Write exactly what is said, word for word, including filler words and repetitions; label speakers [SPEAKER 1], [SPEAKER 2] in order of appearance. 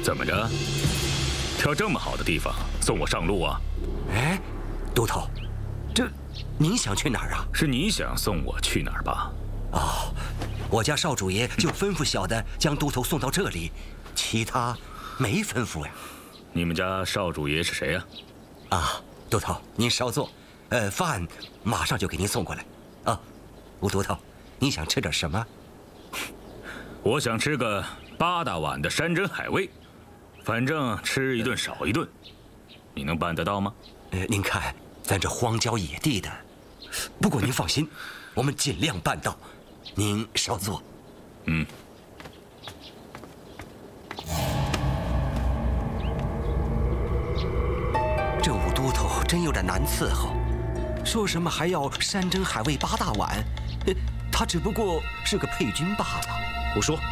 [SPEAKER 1] 怎么着？挑这么好的地方送我上路啊？
[SPEAKER 2] 哎，都头，这您想去哪儿啊？
[SPEAKER 1] 是你想送我去哪儿吧？
[SPEAKER 2] 哦，我家少主爷就吩咐小的将都头送到这里，其他没吩咐呀。
[SPEAKER 1] 你们家少主爷是谁呀？
[SPEAKER 2] 啊，都头，您稍坐，呃，饭马上就给您送过来。啊，吴都头，你想吃点什么？
[SPEAKER 1] 我想吃个八大碗的山珍海味，反正吃一顿少一顿，你能办得到吗？
[SPEAKER 2] 呃，您看咱这荒郊野地的，不过您放心，我们尽量办到。您稍坐。
[SPEAKER 1] 嗯。
[SPEAKER 2] 这武都头真有点难伺候，说什么还要山珍海味八大碗，呃，他只不过是个配军罢了。
[SPEAKER 3] 胡说！